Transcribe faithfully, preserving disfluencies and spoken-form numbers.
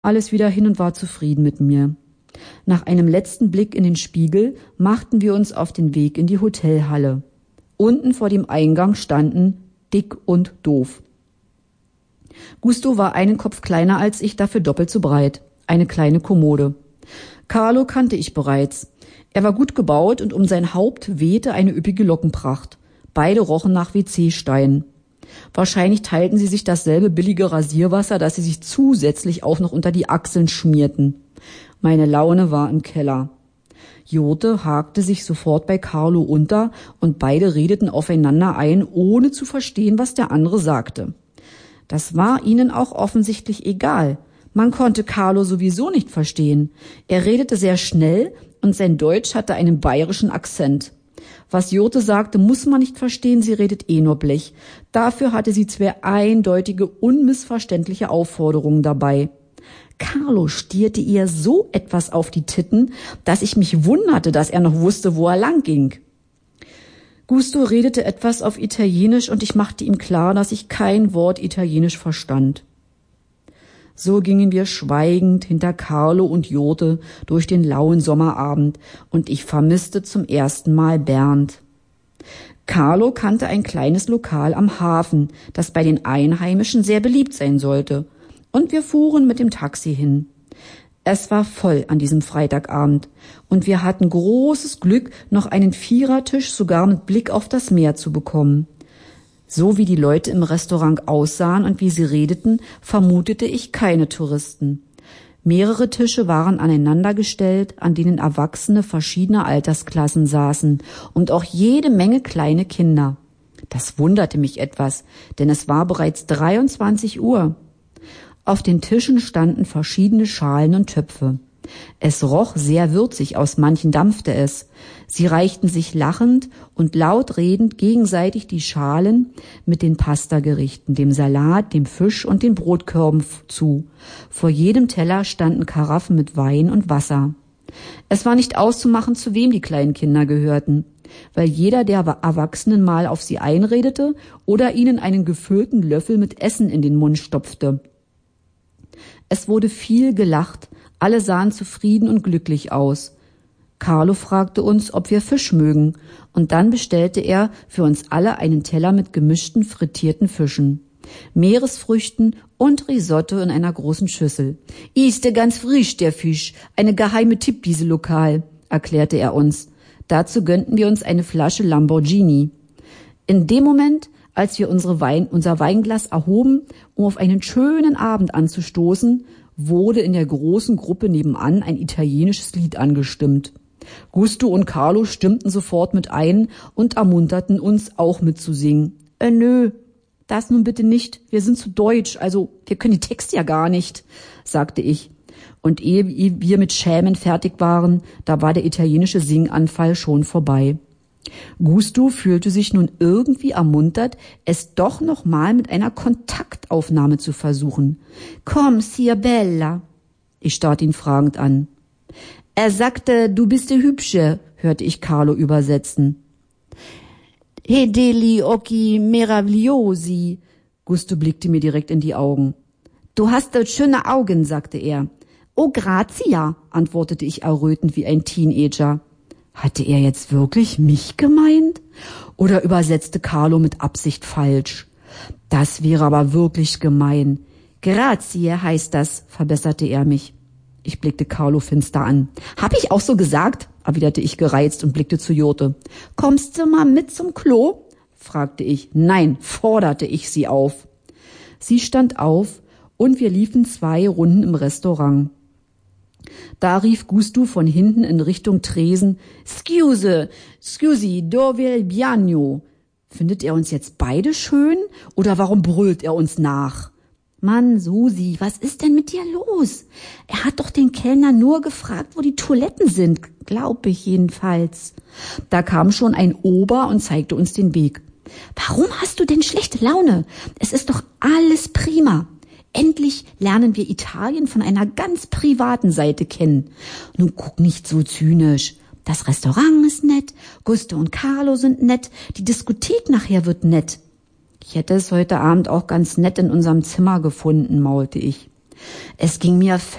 alles wieder hin und war zufrieden mit mir. Nach einem letzten Blick in den Spiegel machten wir uns auf den Weg in die Hotelhalle. Unten vor dem Eingang standen Dick und Doof. Gusto war einen Kopf kleiner als ich, dafür doppelt so breit. Eine kleine Kommode. Carlo kannte ich bereits. Er war gut gebaut und um sein Haupt wehte eine üppige Lockenpracht. Beide rochen nach W C-Stein. Wahrscheinlich teilten sie sich dasselbe billige Rasierwasser, das sie sich zusätzlich auch noch unter die Achseln schmierten. Meine Laune war im Keller. Jurte hakte sich sofort bei Carlo unter und beide redeten aufeinander ein, ohne zu verstehen, was der andere sagte. Das war ihnen auch offensichtlich egal. Man konnte Carlo sowieso nicht verstehen. Er redete sehr schnell und sein Deutsch hatte einen bayerischen Akzent. Was Jurte sagte, muss man nicht verstehen, sie redet eh nur Blech. Dafür hatte sie zwei eindeutige, unmissverständliche Aufforderungen dabei. Carlo stierte ihr so etwas auf die Titten, dass ich mich wunderte, dass er noch wusste, wo er lang ging. Gusto redete etwas auf Italienisch und ich machte ihm klar, dass ich kein Wort Italienisch verstand. So gingen wir schweigend hinter Carlo und Jurte durch den lauen Sommerabend und ich vermisste zum ersten Mal Bernd. Carlo kannte ein kleines Lokal am Hafen, das bei den Einheimischen sehr beliebt sein sollte. Und wir fuhren mit dem Taxi hin. Es war voll an diesem Freitagabend und wir hatten großes Glück, noch einen Vierertisch sogar mit Blick auf das Meer zu bekommen. So wie die Leute im Restaurant aussahen und wie sie redeten, vermutete ich keine Touristen. Mehrere Tische waren aneinandergestellt, an denen Erwachsene verschiedener Altersklassen saßen und auch jede Menge kleine Kinder. Das wunderte mich etwas, denn es war bereits dreiundzwanzig Uhr. Auf den Tischen standen verschiedene Schalen und Töpfe. Es roch sehr würzig, aus manchen dampfte es. Sie reichten sich lachend und laut redend gegenseitig die Schalen mit den Pastagerichten, dem Salat, dem Fisch und den Brotkörben zu. Vor jedem Teller standen Karaffen mit Wein und Wasser. Es war nicht auszumachen, zu wem die kleinen Kinder gehörten, weil jeder der Erwachsenen mal auf sie einredete oder ihnen einen gefüllten Löffel mit Essen in den Mund stopfte. Es wurde viel gelacht, alle sahen zufrieden und glücklich aus. Carlo fragte uns, ob wir Fisch mögen, und dann bestellte er für uns alle einen Teller mit gemischten frittierten Fischen, Meeresfrüchten und Risotto in einer großen Schüssel. »Ist ganz frisch, der Fisch, eine geheime Tipp, diese Lokal«, erklärte er uns. Dazu gönnten wir uns eine Flasche Lamborghini. In dem Moment, als wir unsere Wein, unser Weinglas erhoben, um auf einen schönen Abend anzustoßen, wurde in der großen Gruppe nebenan ein italienisches Lied angestimmt. Gusto und Carlo stimmten sofort mit ein und ermunterten uns, auch mitzusingen. Äh, nö, das nun bitte nicht, wir sind zu deutsch, also wir können die Texte ja gar nicht, sagte ich. Und ehe wir mit Schämen fertig waren, da war der italienische Singanfall schon vorbei. Gusto fühlte sich nun irgendwie ermuntert, es doch noch mal mit einer Kontaktaufnahme zu versuchen. »Komm, sia bella«, ich starrte ihn fragend an. »Er sagte, du bist die Hübsche«, hörte ich Carlo übersetzen. »He degli occhi meravigliosi«, Gusto blickte mir direkt in die Augen. »Du hast dort schöne Augen«, sagte er. »Oh, grazia«, antwortete ich errötend wie ein Teenager. Hatte er jetzt wirklich mich gemeint? Oder übersetzte Carlo mit Absicht falsch? Das wäre aber wirklich gemein. Grazie heißt das, verbesserte er mich. Ich blickte Carlo finster an. Hab ich auch so gesagt? Erwiderte ich gereizt und blickte zu Jurte. Kommst du mal mit zum Klo? Fragte ich. Nein, forderte ich sie auf. Sie stand auf und wir liefen zwei Runden im Restaurant. Da rief Gusto von hinten in Richtung Tresen, »Scuse, scusi, dove il bagno?« Findet er uns jetzt beide schön oder warum brüllt er uns nach? Mann, Susi, was ist denn mit dir los? Er hat doch den Kellner nur gefragt, wo die Toiletten sind, glaub ich jedenfalls. Da kam schon ein Ober und zeigte uns den Weg. Warum hast du denn schlechte Laune? Es ist doch alles prima. Endlich lernen wir Italien von einer ganz privaten Seite kennen. Nun guck nicht so zynisch. Das Restaurant ist nett, Gusto und Carlo sind nett, die Diskothek nachher wird nett. Ich hätte es heute Abend auch ganz nett in unserem Zimmer gefunden, maulte ich. Es ging mir